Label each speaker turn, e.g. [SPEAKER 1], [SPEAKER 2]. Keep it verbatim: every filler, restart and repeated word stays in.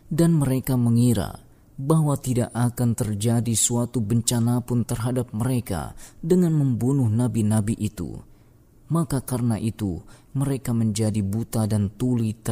[SPEAKER 1] dan mereka mengira bahwa tidak akan terjadi suatu bencana pun terhadap mereka dengan membunuh nabi-nabi itu. Maka karena itu mereka menjadi buta dan tuli terhadap